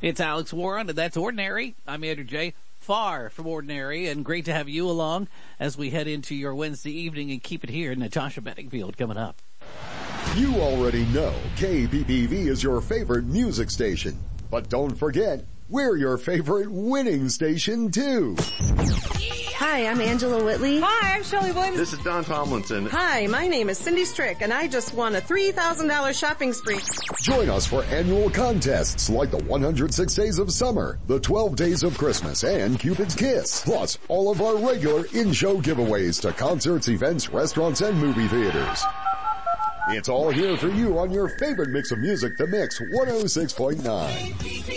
It's Alex Warren, and that's Ordinary. I'm Andrew J. Far from ordinary, and great to have you along as we head into your Wednesday evening and keep it here. Natasha Bedingfield coming up. You already know KBBV is your favorite music station. But don't forget, we're your favorite winning station, too. Hi, I'm Angela Whitley. Hi, I'm Shelley Williams. This is Don Tomlinson. Hi, my name is Cindy Strick, and I just won a $3,000 shopping spree. Join us for annual contests like the 106 Days of Summer, the 12 Days of Christmas, and Cupid's Kiss. Plus, all of our regular in-show giveaways to concerts, events, restaurants, and movie theaters. It's all here for you on your favorite mix of music, The Mix 106.9.